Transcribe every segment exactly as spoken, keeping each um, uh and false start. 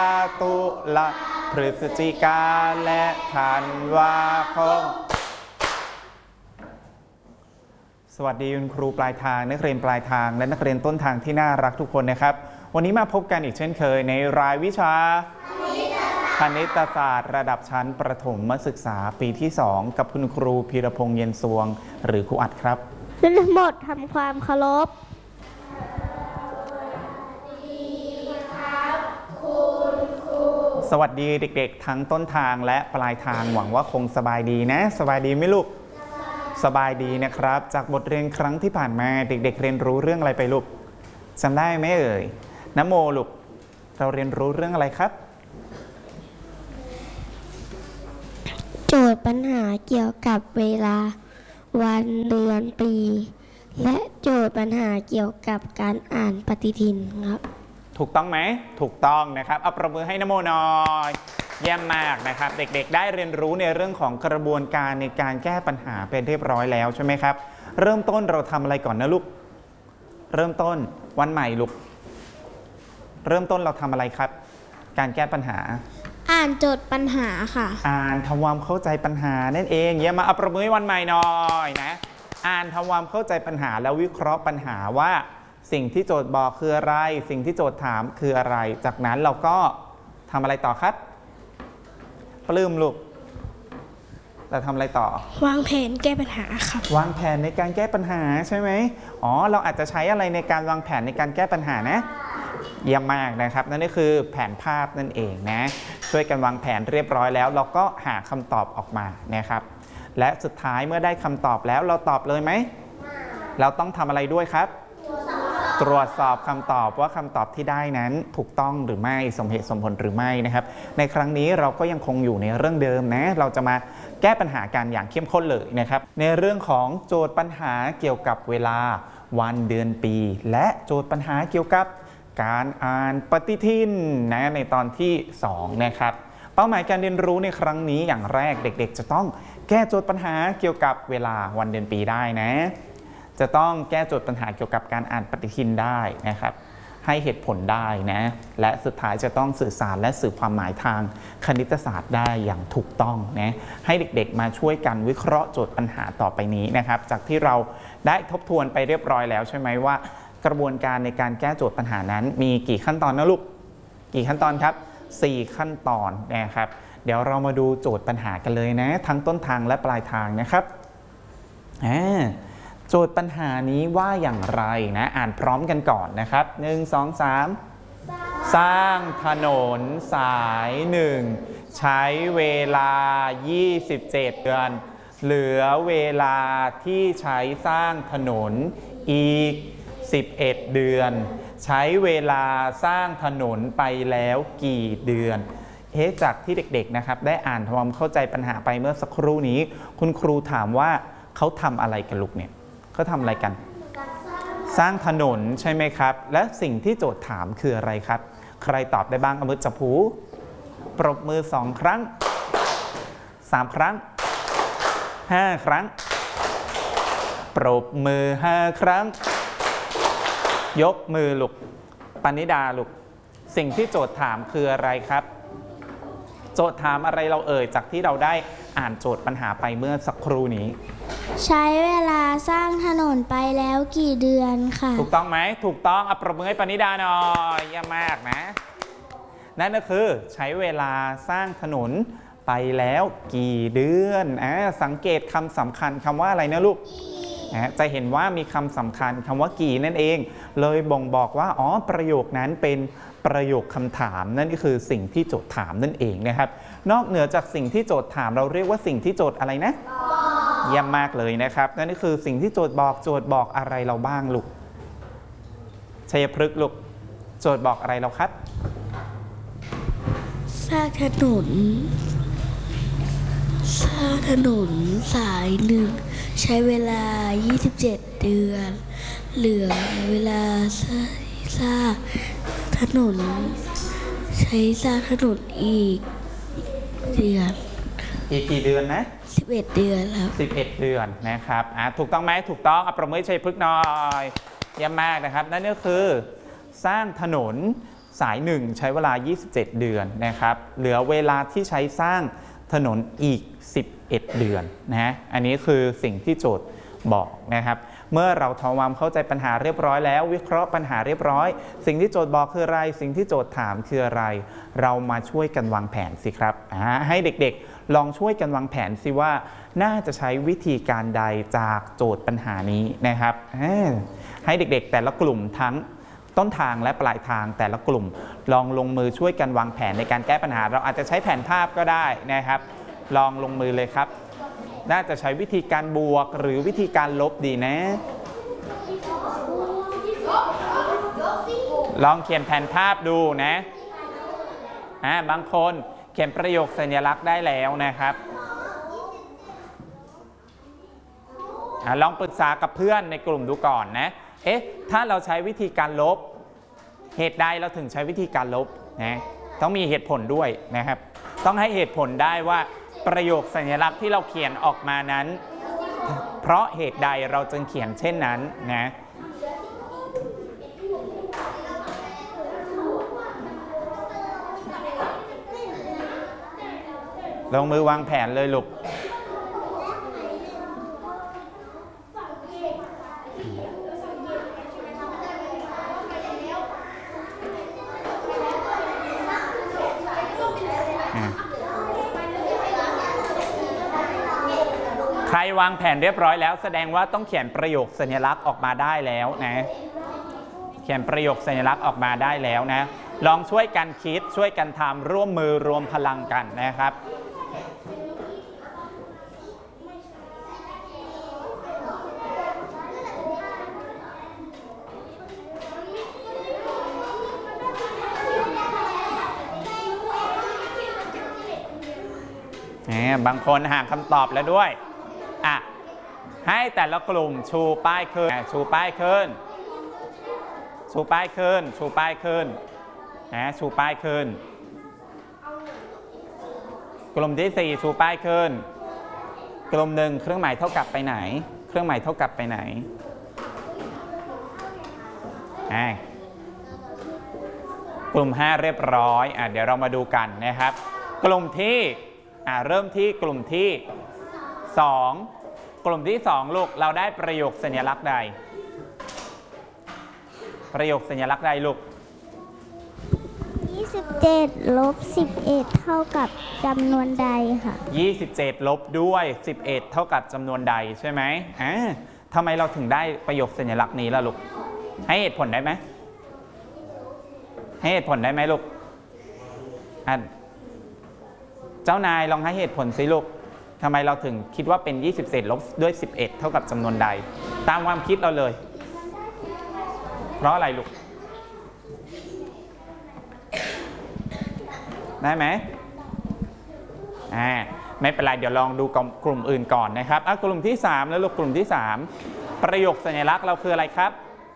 ตุลาพฤศจิกาและธันวาคมสวัสดีคุณครูปลายทางนักเรียนปลายทางและนักเรียนต้นทางที่น่ารักทุกคนนะครับวันนี้มาพบกันอีกเช่นเคยในรายวิชาคณิตศาสตร์ระดับชั้นประถมศึกษาปีที่สองกับคุณครูพีรพงษ์เย็นสวงหรือครูอัดครับทั้งหมดทำความเคารพสวัสดีเด็กๆทั้งต้นทางและปลายทางหวังว่าคงสบายดีนะสบายดีไหมลูกสบายดีนะครับจากบทเรียนครั้งที่ผ่านมาเด็กๆเรียนรู้เรื่องอะไรไปลูกจำได้ไหมเอ่ยนะโมลูกเราเรียนรู้เรื่องอะไรครับโจทย์ปัญหาเกี่ยวกับเวลาวันเดือนปีและโจทย์ปัญหาเกี่ยวกับการอ่านปฏิทินครับถูกต้องไหมถูกต้องนะครับเอาประมือให้นะโมหน่อยเยี่ยมมากนะครับเด็กๆได้เรียนรู้ในเรื่องของกระบวนการในการแก้ปัญหาเป็นเรียบร้อยแล้วใช่ไหมครับเริ่มต้นเราทำอะไรก่อนนะลูกเริ่มต้นวันใหม่ลูกเริ่มต้นเราทำอะไรครับการแก้ปัญหาอ่านโจทย์ปัญหาค่ะอ่านทำความเข้าใจปัญหานั่นเองเยี่ยมมาเอาประมือให้วันใหม่หน่อยนะอ่านทำความเข้าใจปัญหาแล้ววิเคราะห์ปัญหาว่าสิ่งที่โจทย์บอกคืออะไรสิ่งที่โจทย์ถามคืออะไรจากนั้นเราก็ทำอะไรต่อครับปลื้มลูกเราทำอะไรต่อวางแผนแก้ปัญหาครับวางแผนในการแก้ปัญหาใช่ไหมอ๋อเราอาจจะใช้อะไรในการวางแผนในการแก้ปัญหานะเยี่ยมมากนะครับนั่นก็คือแผนภาพนั่นเองนะช่วยกันวางแผนเรียบร้อยแล้วเราก็หาคำตอบออกมานะครับและสุดท้ายเมื่อได้คำตอบแล้วเราตอบเลยไหมเราต้องทำอะไรด้วยครับตรวจสอบคำตอบว่าคำตอบที่ได้นั้นถูกต้องหรือไม่สมเหตุสมผลหรือไม่นะครับในครั้งนี้เราก็ยังคงอยู่ในเรื่องเดิมนะเราจะมาแก้ปัญหากันอย่างเข้มข้นเลยนะครับในเรื่องของโจทย์ปัญหาเกี่ยวกับเวลาวันเดือนปีและโจทย์ปัญหาเกี่ยวกับการอ่านปฏิทินนะในตอนที่สองนะครับเป้าหมายการเรียนรู้ในครั้งนี้อย่างแรกเด็กๆจะต้องแก้โจทย์ปัญหาเกี่ยวกับเวลาวันเดือนปีได้นะจะต้องแก้โจทย์ปัญหาเกี่ยวกับการอ่านปฏิทินได้นะครับให้เหตุผลได้นะและสุดท้ายจะต้องสื่อสารและสื่อความหมายทางคณิตศาสตร์ได้อย่างถูกต้องนะให้เด็กๆมาช่วยกันวิเคราะห์โจทย์ปัญหาต่อไปนี้นะครับจากที่เราได้ทบทวนไปเรียบร้อยแล้วใช่ไหมว่ากระบวนการในการแก้โจทย์ปัญหานั้นมีกี่ขั้นตอนนะลูกกี่ขั้นตอนครับสี่ขั้นตอนนะครับเดี๋ยวเรามาดูโจทย์ปัญหากันเลยนะทั้งต้นทางและปลายทางนะครับอ่าโจทย์ปัญหานี้ว่าอย่างไรนะอ่านพร้อมกันก่อนนะครับหนึ่ง สอง สามสร้างถนนสายหนึ่งใช้เวลายี่สิบเจ็ดเดือนเหลือเวลาที่ใช้สร้างถนนอีกสิบเอ็ดเดือนใช้เวลาสร้างถนนไปแล้วกี่เดือนเอ๊ะจากที่เด็กๆนะครับได้อ่านทำความเข้าใจปัญหาไปเมื่อสักครู่นี้คุณครูถามว่าเขาทำอะไรกันลูกเนี่ยเขาทำอะไรกันสร้างถนนใช่ไหมครับและสิ่งที่โจทย์ถามคืออะไรครับใครตอบได้บ้างเอามือจับหูปรบมือสองครั้งสามครั้งห้าครั้งปรบมือห้าครั้งยกมือลูกปณิดาลูกสิ่งที่โจทย์ถามคืออะไรครับโจทย์ถามอะไรเราเอ่ยจากที่เราได้อ่านโจทย์ปัญหาไปเมื่อสักครู่นี้ใช้เวลาสร้างถนนไปแล้วกี่เดือนค่ะถูกต้องไหมถูกต้องเอาปรบมือให้ปณิดาหน่อยเยี่ยมมากนะนั่นก็คือใช้เวลาสร้างถนนไปแล้วกี่เดือนอ่าสังเกตคำสำคัญคำว่าอะไรนะลูกจะเห็นว่ามีคำสำคัญคำว่ากี่นั่นเองเลยบ่งบอกว่าอ๋อประโยคนั้นเป็นประโยคคำถามนั่นก็คือสิ่งที่โจทย์ถามนั่นเองนะครับนอกเหนือจากสิ่งที่โจทย์ถามเราเรียกว่าสิ่งที่โจทย์อะไรนะเยี่ยมมากเลยนะครับนั่นก็คือสิ่งที่โจทย์บอกโจทย์บอกอะไรเราบ้างลูกชัยพฤกษ์ลูกโจทย์บอกอะไรเราครับสร้างถนนสร้างถนนสายหนึ่งใช้เวลายี่สิบเจ็ดเดือนเหลือเวลาสร้างถนนใช้สร้างถนนอีกเดือนอีกกี่เดือนนะสิบเอ็ดเดือนครับสิบเอ็ดเดือนนะครับอ่ะถูกต้องไหมถูกต้องเอาประมือชัยพฤกษ์หน่อยเยี่ยมมากนะครับนั่นก็คือสร้างถนนสายหนึ่งใช้เวลายี่สิบเจ็ดเดือนนะครับเหลือเวลาที่ใช้สร้างถนนอีกสิบเอ็ดเดือนนะอันนี้คือสิ่งที่โจทย์บอกนะครับเมื่อเราทำความเข้าใจปัญหาเรียบร้อยแล้ววิเคราะห์ปัญหาเรียบร้อยสิ่งที่โจทย์บอกคืออะไรสิ่งที่โจทย์ถามคืออะไรเรามาช่วยกันวางแผนสิครับให้เด็กๆลองช่วยกันวางแผนสิว่าน่าจะใช้วิธีการใดจากโจทย์ปัญหานี้นะครับให้เด็กๆแต่ละกลุ่มทั้งต้นทางและปลายทางแต่ละกลุ่มลองลงมือช่วยกันวางแผนในการแก้ปัญหาเราอาจจะใช้แผนภาพก็ได้นะครับลองลงมือเลยครับน่าจะใช้วิธีการบวกหรือวิธีการลบดีนะลองเขียนแผนภาพดูนะอ่าบางคนเขียนประโยคสัญลักษณ์ได้แล้วนะครับอ่าลองปรึกษากับเพื่อนในกลุ่มดูก่อนนะเอ๊ะถ้าเราใช้วิธีการลบเหตุใดเราถึงใช้วิธีการลบนะต้องมีเหตุผลด้วยนะครับต้องให้เหตุผลได้ว่าประโยคสัญลักษณ์ที่เราเขียนออกมานั้นเพราะเหตุใดเราจึงเขียนเช่นนั้นนะลงมือวางแผนเลยลูกใครวางแผนเรียบร้อยแล้วแสดงว่าต้องเขียนประโยคสัญลักษณ์ออกมาได้แล้วนะเขียนประโยคสัญลักษณ์ออกมาได้แล้วนะลองช่วยกันคิดช่วยกันทำร่วมมือรวมพลังกันนะครับบางคนหาคำตอบแล้วด้วยอ่ะให้แต่ละกลุ่มชูป้ายขึ้นชูป้ายขึ้นชูป้ายขึ้นชูป้ายขึ้นนะชูป้ายขึ้นกลุ่มที่สี่ชูป้ายขึ้นกลุ่มหนึ่งเครื่องหมายเท่ากับไปไหนเครื่องหมายเท่ากับไปไหนอ่ะกลุ่มห้าเรียบร้อยอ่ะเดี๋ยวเรามาดูกันนะครับกลุ่มที่อ่าเริ่มที่กลุ่มที่สองกลุ่มที่สองลูกเราได้ประโยคสัญลักษณ์ใดประโยคสัญลักษณ์ใดลูกยี่สิบเจ็ดลบสิบเอ็ดเท่ากับจำนวนใดค่ะยี่สิบเจ็ดลบด้วยสิบเอ็ดเท่ากับจำนวนใดใช่ไหมอ่าทำไมเราถึงได้ประโยคสัญลักษณ์นี้ล่ะลูกให้เหตุผลได้ไหมให้เหตุผลได้ไหมลูกอ่าเจ้านายลองให้เหตุผลสิลูกทำไมเราถึงคิดว่าเป็นยี่สิบเจ็ดลบด้วยสิบเอ็ดเท่ากับจำนวนใดตามความคิดเราเลยเพราะอะไรลูกได้ไหมอ่าไม่เป็นไรเดี๋ยวลองดูกลุ่มอื่นก่อนนะครับอ่ะกลุ่มที่สามแล้วลูกกลุ่มที่สามประโยคสัญลักษณ์เราคืออะไรครับ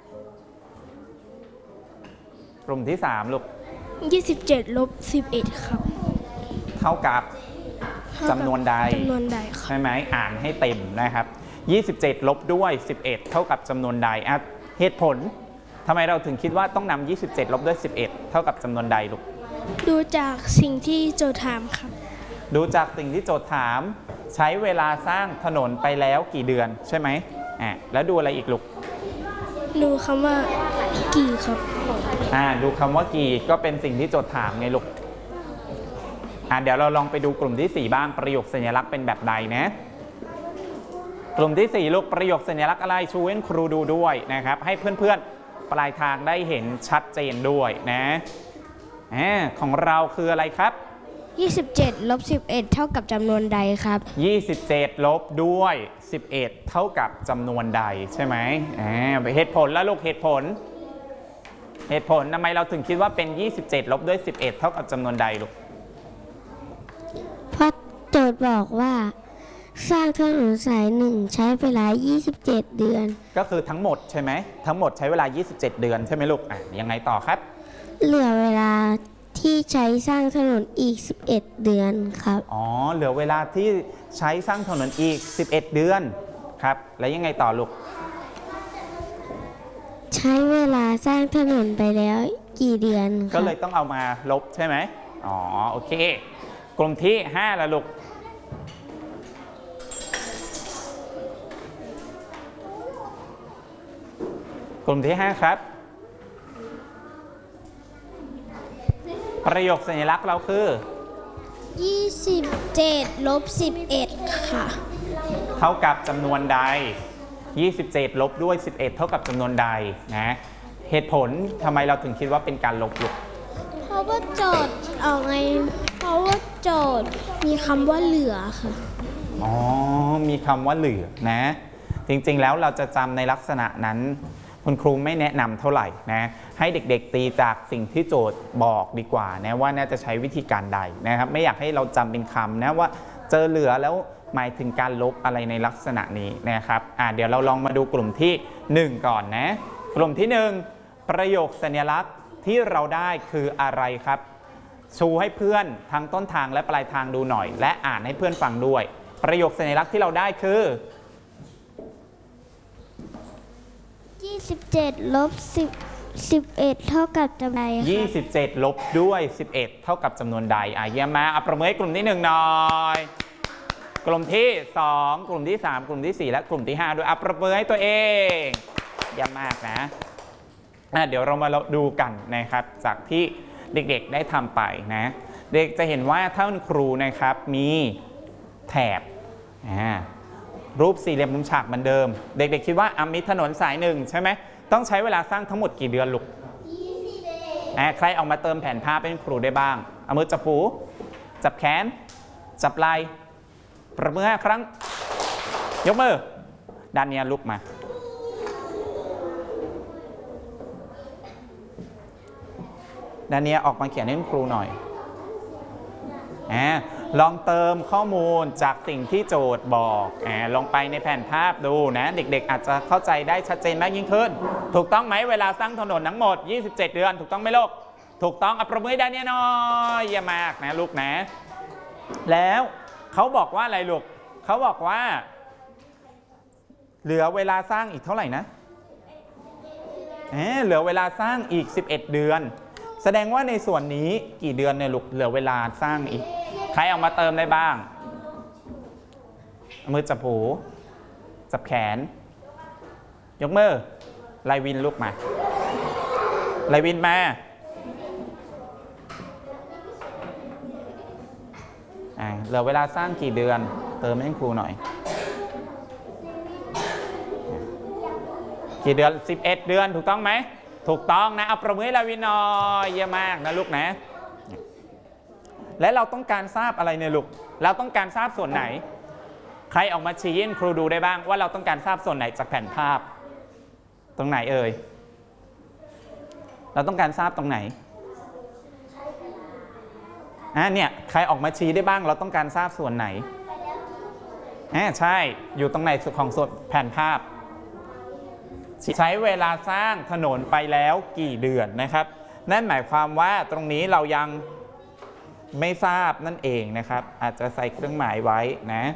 กลุ่มที่สามลูกยี่สิบเจ็ดลบสิบเอ็ดครับเท่ากับจำนวนใดจำนวนใดใช่ไหมอ่านให้เต็มนะครับยี่สิบเจ็ดลบด้วยสิบเอ็ดเท่ากับจำนวนใดอ่ะเหตุผลทำไมเราถึงคิดว่าต้องนำยี่สิบเจ็ดลบด้วยสิบเอ็ดเท่ากับจำนวนใดลูกดูจากสิ่งที่โจทย์ถามครับดูจากสิ่งที่โจทย์ถามใช้เวลาสร้างถนนไปแล้วกี่เดือนใช่ไหมอ่ะแล้วดูอะไรอีกลูกดูคำว่ากี่ครับอ่าดูคำว่ากี่ก็เป็นสิ่งที่โจทย์ถามไงลูกอ่ะเดี๋ยวเราลองไปดูกลุ่มที่สี่บ้างประโยคสัญลักษณ์เป็นแบบใดนะกลุ่มที่สี่ลูกประโยคสัญลักษณ์อะไรชูให้ครูดูด้วยนะครับให้เพื่อนๆปลายทางได้เห็นชัดเจนด้วยนะอ่าของเราคืออะไรครับยี่สิบเจ็ดลบสิบเอ็ดเท่ากับจำนวนใดครับยี่สิบเจ็ดลบด้วยสิบเอ็ดเท่ากับจำนวนใดใช่ไหมอ่าเหตุผลแล้วลูกเหตุผลเหตุผลทำไมเราถึงคิดว่าเป็นยี่สิบเจ็ดลบด้วยสิบเอ็ดเท่ากับจำนวนใดลูกเพราะโจทย์บอกว่าสร้างถนนสายหนึ่งใช้เวลายี่สิบเจ็ดเดือนก็คือทั้งหมดใช่ไหมทั้งหมดใช้เวลายี่สิบเจ็ดเดือนใช่ไหมลูกอ่ะยังไงต่อครับเหลือเวลาที่ใช้สร้างถนนอีกสิบเอ็ดเดือนครับอ๋อเหลือเวลาที่ใช้สร้างถนนอีกสิบเอ็ดเดือนครับแล้วยังไงต่อลูกใช้เวลาสร้างถนนไปแล้วกี่เดือนคะก็เลยต้องเอามาลบใช่ไหมอ๋อโอเคกลุ่มที่ห้าละลูกกลุ่มที่ห้าครับประโยคสัญลักษณ์เราคือยี่สิบเจ็ด ลบ สิบเอ็ด ค่ะเท่ากับจำนวนใด ยี่สิบเจ็ด ลบด้วย สิบเอ็ด เท่ากับจำนวนใดนะเหตุผลทำไมเราถึงคิดว่าเป็นการลบลูกเพราะว่าโจทย์ออกไงเพราะว่าโจทย์มีคำว่าเหลือค่ะอ๋อมีคำว่าเหลือนะจริงๆแล้วเราจะจำในลักษณะนั้นคุณครูไม่แนะนำเท่าไหร่นะให้เด็กๆตีจากสิ่งที่โจทย์บอกดีกว่านะว่าน่าจะใช้วิธีการใดนะครับไม่อยากให้เราจำเป็นคำนะว่าเจอเหลือแล้วหมายถึงการลบอะไรในลักษณะนี้นะครับอ่ะเดี๋ยวเราลองมาดูกลุ่มที่หนึ่งก่อนนะกลุ่มที่หนึ่งประโยคสัญลักษณ์ที่เราได้คืออะไรครับชูให้เพื่อนทั้งต้นทางและปลายทางดูหน่อยและอ่านให้เพื่อนฟังด้วยประโยคสัญลักษณ์ที่เราได้คือยี่สิบเจ็ด ลบ สิบ สิบเอ็ด เท่ากับจำนวนใดคะยี่สิบเจ็ด ลบด้วย สิบเอ็ด เท่ากับจำนวนใดอ่ะเยี่ยมมากอ่ะประเมินกลุ่มที่หนึ่งหน่อยกลุ่มที่สองกลุ่มที่สามกลุ่มที่สี่และกลุ่มที่ห้าด้วยอ่ะประเมินให้ตัวเองเยี่ยมมากนะอ่ะเดี๋ยวเรามาดูกันนะครับจากที่เด็กๆได้ทำไปนะเด็กจะเห็นว่าท่านครูนะครับมีแถบอ่ารูปสี่เหลี่ยมมุมฉากเหมือนเดิมเด็กๆคิดว่าอามีถนนสายหนึ่งใช่ไหมต้องใช้เวลาสร้างทั้งหมดกี่เดือนลูกอ่าใครออกมาเติมแผนภาพเป็นครูได้บ้างเอามือจับหูจับแขนจับไหล่ประมือห้าครั้งยกมือด้านนี้ลุกมาด้านนี้ออกมาเขียนให้ครูหน่อยอ่าลองเติมข้อมูลจากสิ่งที่โจทย์บอกอ่าลงไปในแผ่นภาพดูนะเด็กๆอาจจะเข้าใจได้ชัดเจนมากยิ่งขึ้นถูกต้องไหมเวลาสร้างถนนทั้งหมดยี่สิบเจ็ดเดือนถูกต้องไหมลูกถูกต้องอัปรบมือด้านนี้หน่อยเยี่ยมมากนะลูกนะแล้วเขาบอกว่าอะไรลูกเขาบอกว่าเหลือเวลาสร้างอีกเท่าไหร่นะเออเหลือเวลาสร้างอีกสิบเอ็ดเดือนแสดงว่าในส่วนนี้กี่เดือนเนี่ยลูกเหลือเวลาสร้างอีกใครเอามาเติมได้บ้างมือจับหูจับแขนยกมือไลวินลุกมาไลวินมาอ่าเหลือเวลาสร้างกี่เดือนเติมให้ครูหน่อยกี่เดือนสิบเอ็ดเดือนถูกต้องไหมถูกต้องนะเอาประมือให้ไลวินหน่อยเยี่ยมมากนะลูกนะและเราต้องการทราบอะไรเนี่ยลูกเราต้องการทราบส่วนไหนใครออกมาชี้ให้ครูดูได้บ้างว่าเราต้องการทราบส่วนไหนจากแผ่นภาพตรงไหนเอ่ยเราต้องการทราบตรงไหนอ่าเนี่ยใครออกมาชี้ได้บ้างเราต้องการทราบส่วนไหนอ่าใช่อยู่ตรงไหนของส่วนแผ่นภาพใช้เวลาสร้างถนนไปแล้วกี่เดือนนะครับนั่นหมายความว่าตรงนี้เรายังไม่ทราบนั่นเองนะครับอาจจะใส่เครื่องหมายไว้นะ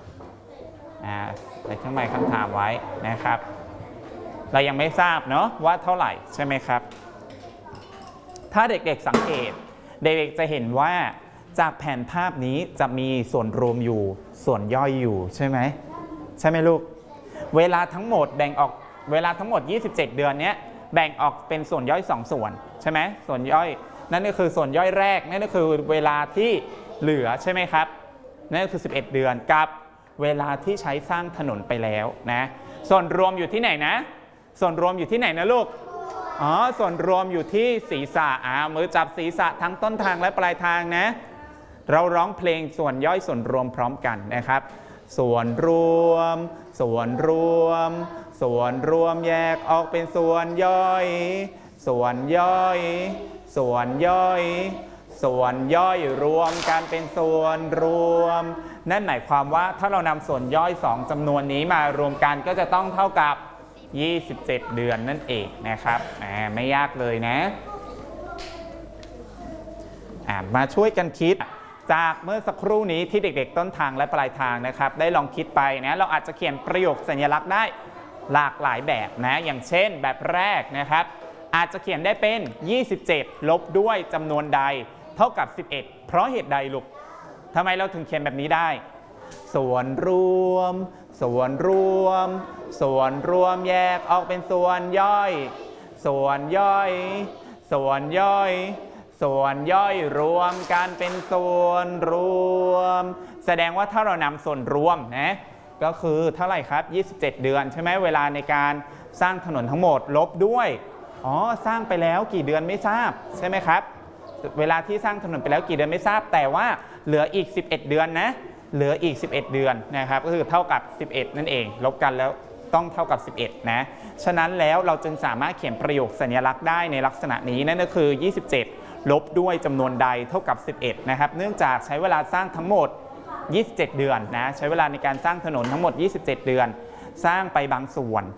ใส่เครื่องหมายคำถามไว้นะครับเรายังไม่ทราบเนาะว่าเท่าไหร่ใช่ไหมครับถ้าเด็กๆสังเกตเด็กๆจะเห็นว่าจากแผนภาพนี้จะมีส่วนรวมอยู่ส่วนย่อยอยู่ใช่ไหมใช่ไหมลูกเวลาทั้งหมดแบ่งออกเวลาทั้งหมดยี่สิบเจ็ดเดือนนี้แบ่งออกเป็นส่วนย่อยสองส่วนใช่ไหมส่วนย่อยนั่นก็คือส่วนย่อยแรกนั่นก็คือเวลาที่เหลือใช่ไหมครับนั่นก็คือสิบเอ็ดเดือนกับเวลาที่ใช้สร้างถนนไปแล้วนะส่วนรวมอยู่ที่ไหนนะส่วนรวมอยู่ที่ไหนนะลูกอ๋อส่วนรวมอยู่ที่ศีรษะอ่ามือจับศีรษะทั้งต้นทางและปลายทางนะเราร้องเพลงส่วนย่อยส่วนรวมพร้อมกันนะครับส่วนรวมส่วนรวมส่วนรวมแยกออกเป็นส่วนย่อยส่วนย่อยส่วนย่อยส่วนย่อยรวมกันเป็นส่วนรวมนั่นหมายความว่าถ้าเรานำส่วนย่อยสองจำนวนนี้มารวมกันก็จะต้องเท่ากับยี่สิบเจ็ดเดือนนั่นเองนะครับไม่ยากเลยนะมาช่วยกันคิดจากเมื่อสักครู่นี้ที่เด็กๆต้นทางและปลายทางนะครับได้ลองคิดไปนะเราอาจจะเขียนประโยคสัญลักษณ์ได้หลากหลายแบบนะอย่างเช่นแบบแรกนะครับอาจจะเขียนได้เป็นยี่สิบเจ็ดลบด้วยจำนวนใดเท่ากับสิบเอ็ดเพราะเหตุใดลูกทำไมเราถึงเขียนแบบนี้ได้ส่วนรวมส่วนรวมส่วนรวมแยกออกเป็นส่วนย่อยส่วนย่อยส่วนย่อยส่วนย่อยรวมกันเป็นส่วนรวมแสดงว่าถ้าเรานำส่วนรวมนะก็คือเท่าไหร่ครับยี่สิบเจ็ดเดือนใช่ไหมเวลาในการสร้างถนนทั้งหมดลบด้วยอ๋อสร้างไปแล้วกี่เดือนไม่ทราบใช่ไหมครับเวลาที่สร้างถนนไปแล้วกี่เดือนไม่ทราบแต่ว่าเหลืออีกสิบเอ็ดเดือนนะเหลืออีกสิบเอ็ดเดือนนะครับก็คือเท่ากับสิบเอ็ดนั่นเองลบกันแล้วต้องเท่ากับสิบเอ็ดนะฉะนั้นแล้วเราจึงสามารถเขียนประโยคสัญลักษณ์ได้ในลักษณะนี้นั่นก็คือยี่สิบเจ็ดลบด้วยจำนวนใดเท่ากับสิบเอ็ดนะครับเนื่องจากใช้เวลาสร้างทั้งหมดยี่สิบเจ็ดเดือนนะใช้เวลาในการสร้างถนนทั้งหมดยี่สิบเจ็ดเดือนสร้างไปบางส่วน